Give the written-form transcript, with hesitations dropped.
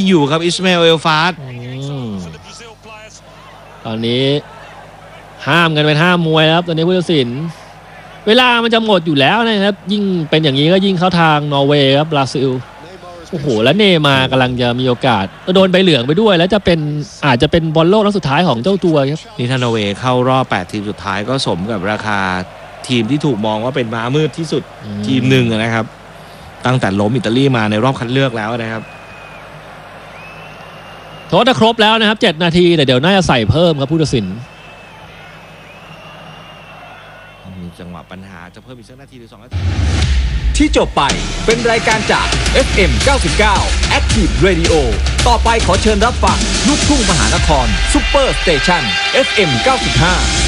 อยู่ครับอิสมาเอล เอลฟาสตอนนี้ห้ามกันเป็นห้ามมวยครับตอนนี้ผู้ตัดสินเวลามันจะหมดอยู่แล้วนะครับยิ่งเป็นอย่างนี้ก็ยิ่งเข้าทางนอร์เวย์ครับบราซิลโอ้โหแล้วเนย์มาร์กำลังจะมีโอกาสโดนใบเหลืองไปด้วยแล้วจะเป็นอาจจะเป็นบอลโลกนัดสุดท้ายของเจ้าตัวครับนี่ถ้านอร์เวย์เข้ารอบ8ทีมสุดท้ายก็สมกับราคาทีมที่ถูกมองว่าเป็นม้ามืดที่สุดทีมหนึ่งนะครับตั้งแต่ล้มอิตาลีมาในรอบคัดเลือกแล้วนะครับโทษจะครบแล้วนะครับ7นาทีแต่เดี๋ยวน่าจะใส่เพิ่มครับผู้ตัดสินมีจังหวะปัญหาจะเพิ่มอีกสักนาทีหรือ2นาทีที่จบไปเป็นรายการจาก FM 99 Active Radio ต่อไปขอเชิญรับฟังลูกทุ่งมหานคร Super Station FM 95